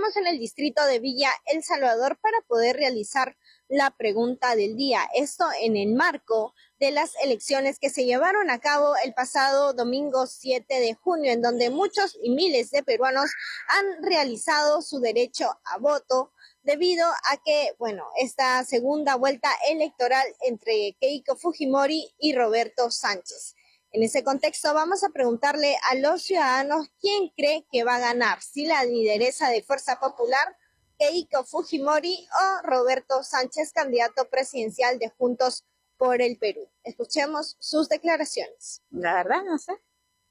encontramos en el distrito de Villa El Salvador para poder realizar la pregunta del día. Esto en el marco de las elecciones que se llevaron a cabo el pasado domingo 7 de junio, en donde muchos y miles de peruanos han realizado su derecho a voto debido a que, esta segunda vuelta electoral entre Keiko Fujimori y Roberto Sánchez. En ese contexto vamos a preguntarle a los ciudadanos quién cree que va a ganar, si la lideresa de Fuerza Popular, Keiko Fujimori, o Roberto Sánchez, candidato presidencial de Juntos por el Perú. Escuchemos sus declaraciones. La verdad no sé.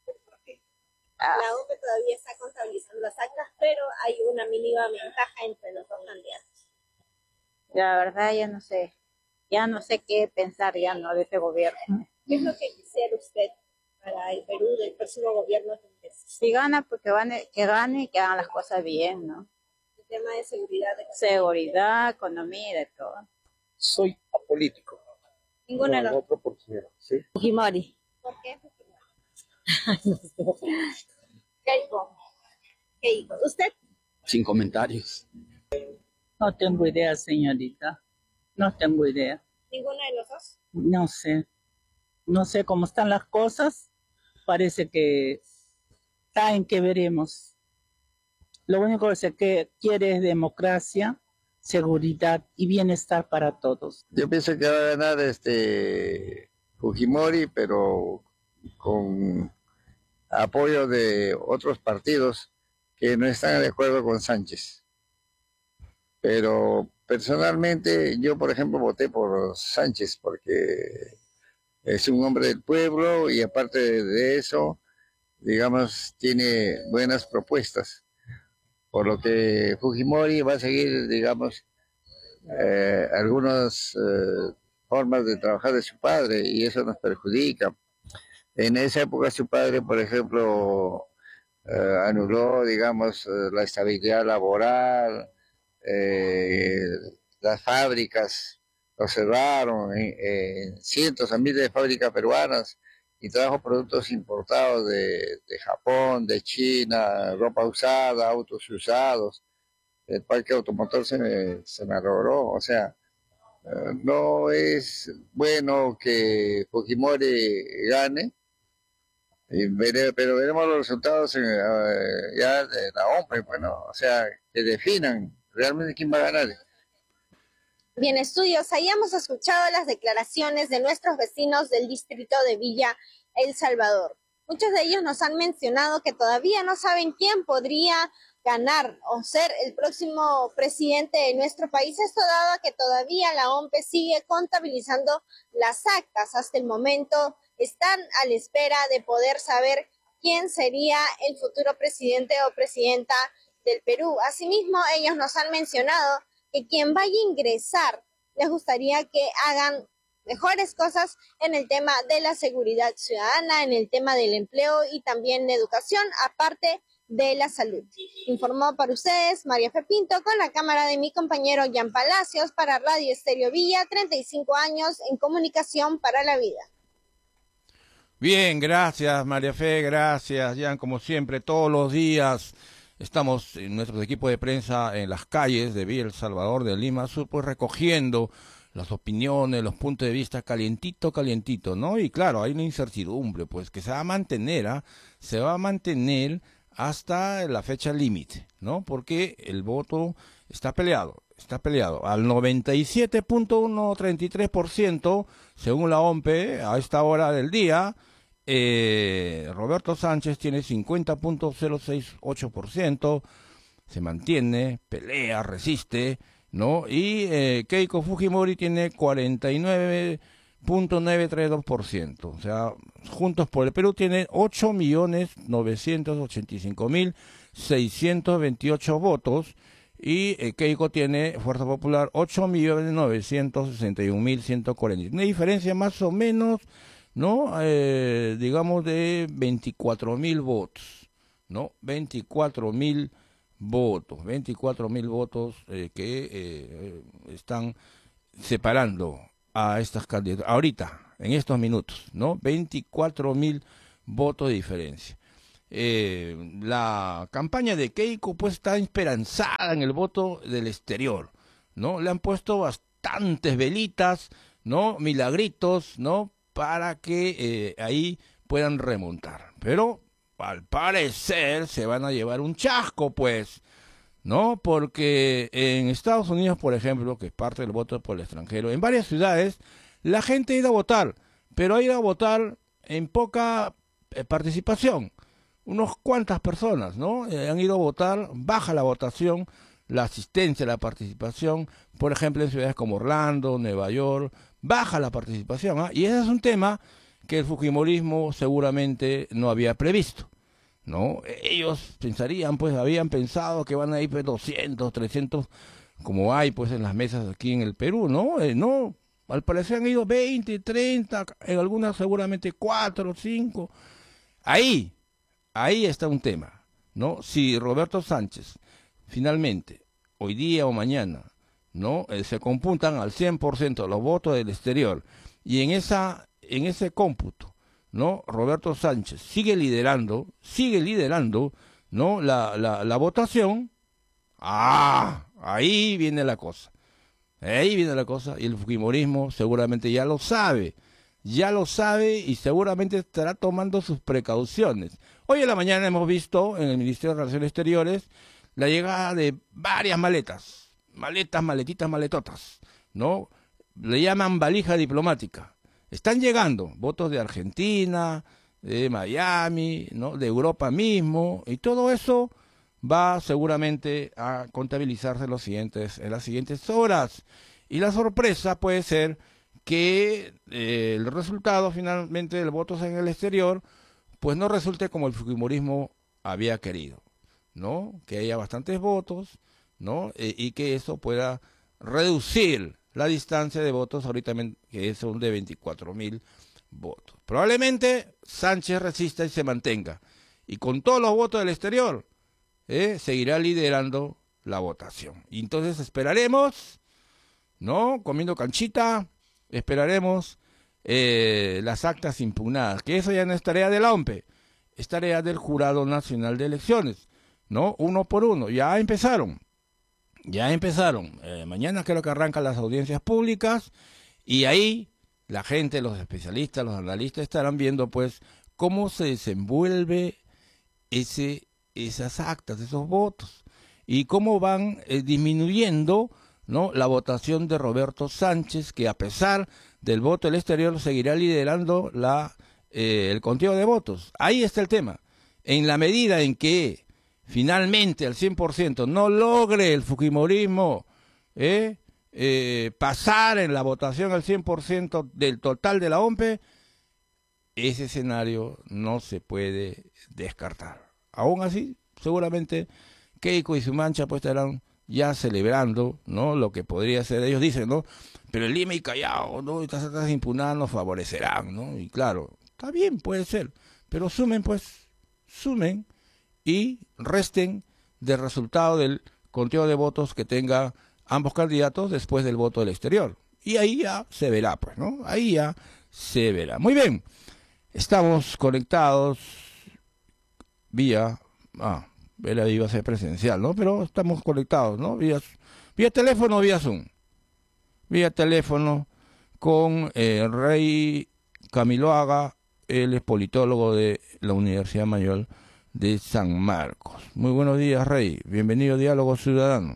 La OPE todavía está contabilizando las actas, pero hay una mínima ventaja entre los dos candidatos. La verdad ya no sé qué pensar ya no de este gobierno. ¿Qué es lo que quisiera usted para el Perú del próximo gobierno? Si gana, pues que gane y que hagan las cosas bien, ¿no? El tema de seguridad. Seguridad, economía y de todo. Soy apolítico. Ninguna no, otro por dinero, ¿sí? Fujimori. ¿Por qué Fujimori? Keiko. ¿Usted? Sin comentarios. No tengo idea, señorita. No tengo idea. ¿Ninguno de los dos? No sé. No sé cómo están las cosas. Parece que saben que veremos. Lo único que se quiere es democracia, seguridad y bienestar para todos. Yo pienso que va a ganar Fujimori, pero con apoyo de otros partidos que no están de acuerdo con Sánchez. Pero personalmente yo, por ejemplo, voté por Sánchez porque es un hombre del pueblo y aparte de eso, digamos, tiene buenas propuestas. Por lo que Fujimori va a seguir, digamos, algunas formas de trabajar de su padre y eso nos perjudica. En esa época su padre, por ejemplo, anuló, digamos, la estabilidad laboral, las fábricas lo cerraron, cientos a miles de fábricas peruanas y trajo productos importados de Japón, de China, ropa usada, autos usados. El parque automotor se malogró, o sea, no es bueno que Fujimori gane, pero veremos los resultados ya de la OMPE, o sea, que definan realmente quién va a ganar. Bien, estudios, hayamos escuchado las declaraciones de nuestros vecinos del distrito de Villa El Salvador. Muchos de ellos nos han mencionado que todavía no saben quién podría ganar o ser el próximo presidente de nuestro país, esto dado a que todavía la OMPE sigue contabilizando las actas. Hasta el momento están a la espera de poder saber quién sería el futuro presidente o presidenta del Perú. Asimismo, ellos nos han mencionado que quien vaya a ingresar les gustaría que hagan mejores cosas en el tema de la seguridad ciudadana, en el tema del empleo y también de educación, aparte de la salud. Informó para ustedes María Fe Pinto con la cámara de mi compañero Jan Palacios para Radio Estéreo Villa, 35 años en comunicación para la vida. Bien, gracias María Fe, gracias Jan, como siempre, todos los días estamos en nuestro equipo de prensa en las calles de Villa El Salvador, de Lima Sur, pues recogiendo las opiniones, los puntos de vista calientito, ¿no? Y claro, hay una incertidumbre, pues, que se va a mantener, se va a mantener hasta la fecha límite, ¿no? Porque el voto está peleado al 97.133%, según la OMPE, a esta hora del día. Roberto Sánchez tiene 50.068%, se mantiene, pelea, resiste, ¿no? Y Keiko Fujimori tiene 49.932%. O sea, Juntos por el Perú tiene 8.985.628 votos y Keiko tiene, Fuerza Popular, 8.961.140. Una diferencia más o menos, ¿no? Digamos de 24.000 votos, ¿no? 24.000 votos que están separando a estas candidaturas ahorita, en estos minutos, ¿no? 24.000 votos de diferencia. la campaña de Keiko pues está esperanzada en el voto del exterior, ¿no? Le han puesto bastantes velitas, ¿no? Milagritos, ¿no? Para que ahí puedan remontar. Pero al parecer se van a llevar un chasco, pues, ¿no? Porque en Estados Unidos, por ejemplo, que es parte del voto por el extranjero, en varias ciudades la gente ha ido a votar, pero ha ido a votar en poca participación. Unos cuantas personas, ¿no? Han ido a votar, baja la votación, la asistencia, la participación, por ejemplo, en ciudades como Orlando, Nueva York, baja la participación, ¿ah? Y ese es un tema que el fujimorismo seguramente no había previsto, ¿no? Ellos pensarían, pues, habían pensado que van a ir pues, 200, 300, como hay, pues, en las mesas aquí en el Perú, ¿no? No, al parecer han ido 20, 30, en algunas seguramente 4, 5, ahí está un tema, ¿no? Si Roberto Sánchez finalmente, hoy día o mañana, ¿no? Se computan al 100% los votos del exterior y en ese cómputo, ¿no? Roberto Sánchez sigue liderando, ¿no? La votación. Ahí viene la cosa. Ahí viene la cosa y el fujimorismo seguramente ya lo sabe y seguramente estará tomando sus precauciones. Hoy en la mañana hemos visto en el Ministerio de Relaciones Exteriores la llegada de varias maletitas, maletotas, ¿no? Le llaman valija diplomática. Están llegando votos de Argentina, de Miami, ¿no? De Europa mismo, y todo eso va seguramente a contabilizarse en las siguientes horas. Y la sorpresa puede ser que el resultado finalmente del voto en el exterior pues no resulte como el fujimorismo había querido, ¿no? Que haya bastantes votos, ¿no? Y que eso pueda reducir la distancia de votos ahorita que son de 24.000 votos. Probablemente Sánchez resista y se mantenga. Y con todos los votos del exterior, seguirá liderando la votación. Y entonces esperaremos, ¿no? Comiendo canchita, esperaremos las actas impugnadas, que eso ya no es tarea de la OMPE, es tarea del Jurado Nacional de Elecciones, ¿no? Uno por uno, ya empezaron. Mañana creo que arrancan las audiencias públicas y ahí la gente, los especialistas, los analistas estarán viendo pues cómo se desenvuelve esas actas, esos votos y cómo van disminuyendo, ¿no? La votación de Roberto Sánchez, que a pesar del voto del exterior seguirá liderando el conteo de votos. Ahí está el tema. En la medida en que finalmente al 100% no logre el fujimorismo pasar en la votación al 100% del total de la OMPE, ese escenario no se puede descartar. Aún así, seguramente Keiko y su mancha pues estarán ya celebrando, ¿no? Lo que podría ser, ellos dicen, ¿no? Pero el Lima y Callao, ¿no? Estas actas impugnadas nos favorecerán, ¿no? Y claro, está bien, puede ser, pero sumen y resten del resultado del conteo de votos que tengan ambos candidatos después del voto del exterior. Y ahí ya se verá, pues, ¿no? Ahí ya se verá. Muy bien, estamos conectados vía iba a ser presencial, ¿no? Pero estamos conectados, ¿no? Vía teléfono o vía Zoom. Vía teléfono con Rey Camiloaga, él es politólogo de la Universidad Mayor de San Marcos. Muy buenos días, Rey. Bienvenido a Diálogo Ciudadano.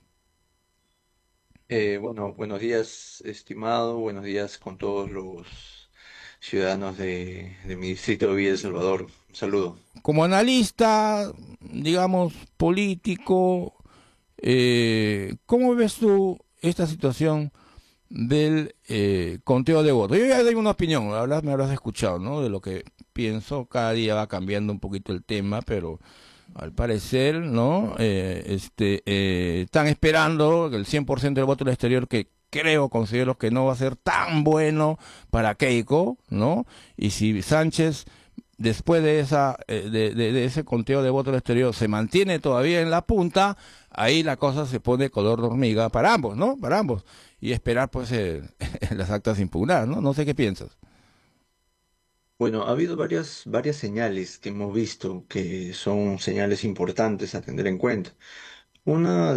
Buenos días, estimado. Buenos días con todos los ciudadanos de mi distrito de Villa El Salvador. Un saludo. Como analista, digamos, político, ¿cómo ves tú esta situación del conteo de votos? Yo ya doy una opinión, me habrás escuchado, ¿no? De lo que pienso. Cada día va cambiando un poquito el tema, pero al parecer, ¿no? Están esperando el 100% del voto del exterior, que considero que no va a ser tan bueno para Keiko, ¿no? Y si Sánchez, después de de ese conteo de voto del exterior, se mantiene todavía en la punta, ahí la cosa se pone color de hormiga para ambos, ¿no? Para ambos. Y esperar, pues, las actas impugnadas, ¿no? No sé qué piensas. Bueno, ha habido varias señales que hemos visto que son señales importantes a tener en cuenta. Una